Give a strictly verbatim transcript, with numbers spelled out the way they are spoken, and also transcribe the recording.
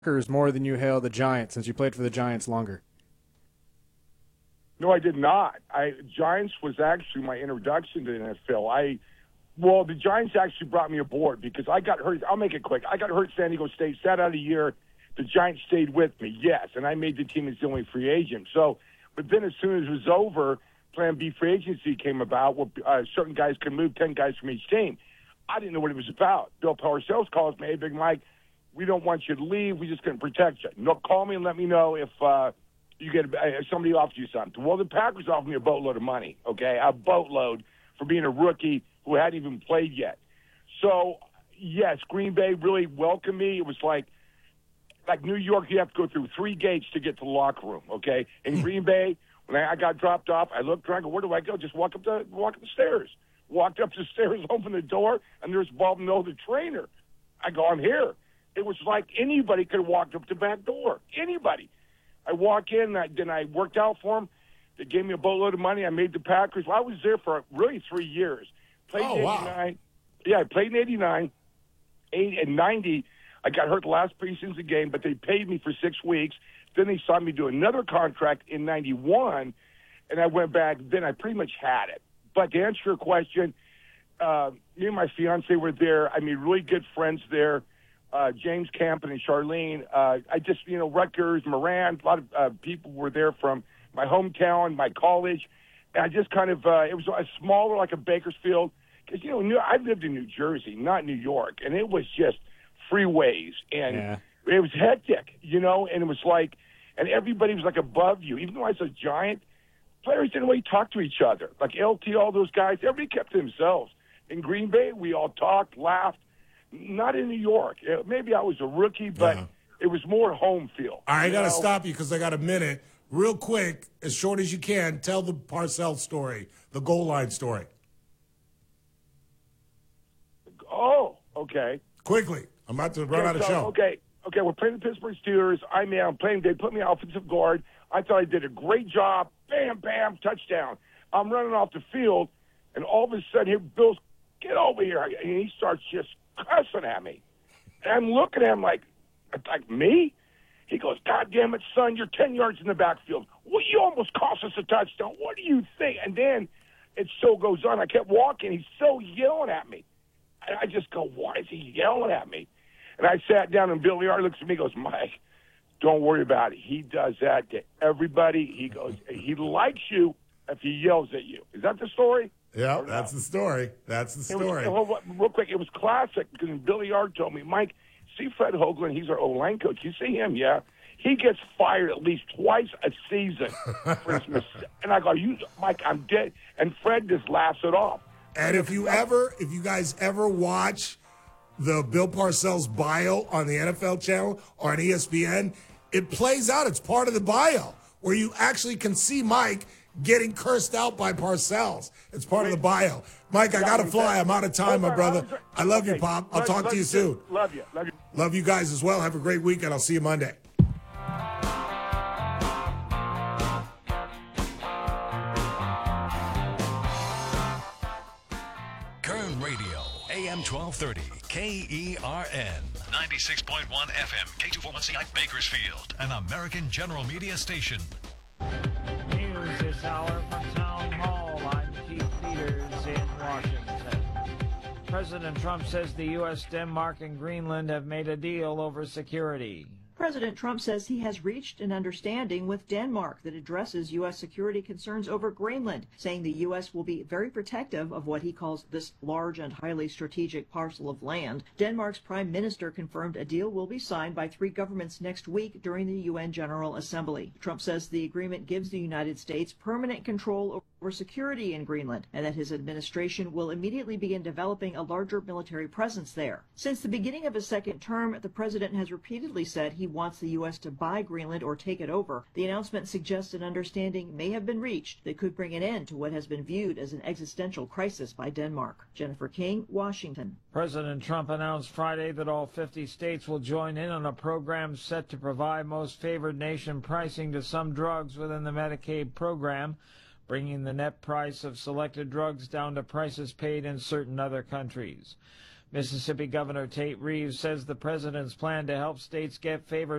Packers more than you hail the Giants since you played for the Giants longer. No, I did not. I Giants was actually my introduction to the N F L. I well, the Giants actually brought me aboard because I got hurt. I'll make it quick. I got hurt at San Diego State, sat out a year. The Giants stayed with me, yes, and I made the team as the only free agent. So, but then as soon as it was over, Plan B free agency came about. Well, uh, certain guys could move, ten guys from each team. I didn't know what it was about. Bill Parcells calls me, hey, Big Mike, we don't want you to leave. We just couldn't protect you. No, call me and let me know if uh, you get if somebody offers you something. Well, the Packers offered me a boatload of money, okay, a boatload for being a rookie who hadn't even played yet. So, yes, Green Bay really welcomed me. It was like, like New York, you have to go through three gates to get to the locker room, okay? In Green Bay, when I got dropped off, I looked around, I go, where do I go? Just walk up the walk up the stairs. Walked up the stairs, opened the door, and there's Bob Noel, the trainer. I go, I'm here. It was like anybody could have walked up the back door. Anybody. I walk in, I, then I worked out for them. They gave me a boatload of money. I made the Packers. Well, I was there for really three years. Played oh, in wow. eighty-nine. Yeah, I played in eighty-nine. eighty, and ninety, I got hurt the last preseason game, but they paid me for six weeks. Then they signed me to another contract in ninety-one, and I went back. Then I pretty much had it. But to answer your question, uh, me and my fiance were there. I made really good friends there. Uh, James Campen and Charlene. Uh, I just, you know, Rutgers, Moran, a lot of uh, people were there from my hometown, my college. And I just kind of, uh, it was a smaller, like a Bakersfield. Because, you know, New, I lived in New Jersey, not New York. And it was just freeways. And Yeah. it was hectic, you know. And it was like, and everybody was like above you. Even though I was a Giant, players didn't really talk to each other. Like L T, all those guys, everybody kept to themselves. In Green Bay, we all talked, laughed. Not in New York. Maybe I was a rookie, but Yeah. it was more home field. All right, I got to know? stop you because I got a minute. Real quick, as short as you can, tell the Parcells story, the goal line story. Oh, okay. Quickly. I'm about to run okay, out of so, show. Okay, okay. We're playing the Pittsburgh Steelers. I'm, I'm playing. They put me offensive guard. I thought I did a great job. Bam, bam, touchdown. I'm running off the field, and all of a sudden, here, Bill's, get over here. And he starts just cussing at me. And I'm looking at him like, like me? He goes, God damn it, son, you're ten yards in the backfield. Well, you almost cost us a touchdown. What do you think? And then it so goes on. I kept walking. He's so yelling at me. And I just go, why is he yelling at me? And I sat down, and Billy R looks at me and goes, Mike, don't worry about it. He does that to everybody. He goes, he likes you if he yells at you. Is that the story? Yeah, that's the story. That's the story. It was, well, real quick, it was classic because Billy R told me, Mike, see Fred Hoagland, he's our O-line coach. You see him, yeah? He gets fired at least twice a season for his mis- And I go, you, Mike, I'm dead. And Fred just laughs it off. And if you ever, if you guys ever watch the Bill Parcells bio on the N F L channel or on E S P N, it plays out. It's part of the bio where you actually can see Mike getting cursed out by Parcells. It's part of the bio. Mike, I got to fly. I'm out of time, my brother. I love you, Pop. I'll talk to you soon. Love you. Love you. Love you guys as well. Have a great weekend. I'll see you Monday. Kern Radio, A M twelve thirty, K E R N, ninety-six point one F M, K two forty-one C I Bakersfield, an American General Media station. News this hour from Town Hall. I'm Keith Peters in Washington. President Trump says the U S, Denmark, and Greenland have made a deal over security. President Trump says he has reached an understanding with Denmark that addresses U S security concerns over Greenland, saying the U S will be very protective of what he calls this large and highly strategic parcel of land. Denmark's prime minister confirmed a deal will be signed by three governments next week during the U N General Assembly. Trump says the agreement gives the United States permanent control over security in Greenland and that his administration will immediately begin developing a larger military presence there. Since the beginning of his second term, the president has repeatedly said he wants the U S to buy Greenland or take it over. The announcement suggests an understanding may have been reached that could bring an end to what has been viewed as an existential crisis by Denmark. Jennifer King, Washington. President Trump announced Friday that all fifty states will join in on a program set to provide most favored nation pricing to some drugs within the Medicaid program, bringing the net price of selected drugs down to prices paid in certain other countries. Mississippi Governor Tate Reeves says the president's plan to help states get favored